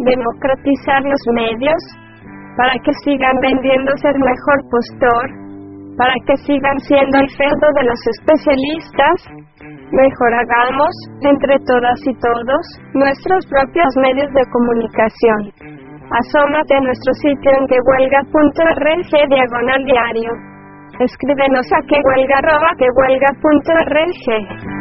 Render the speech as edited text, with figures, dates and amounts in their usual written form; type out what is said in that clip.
democratizar los medios, para que sigan vendiéndose el mejor postor, para que sigan siendo el feudo de los especialistas. Mejor hagamos, entre todas y todos, nuestros propios medios de comunicación. Asómate a nuestro sitio en quehuelga.org/diario. Escríbenos a quehuelga@quehuelga.org.